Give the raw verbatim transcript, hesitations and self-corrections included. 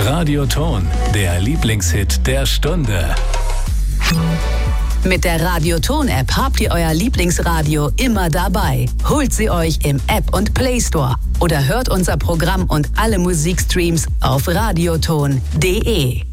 Radioton, der Lieblingshit der Stunde. Mit der Radioton-App habt ihr euer Lieblingsradio immer dabei. Holt sie euch im App und Play Store oder hört unser Programm und alle Musikstreams auf radioton punkt de.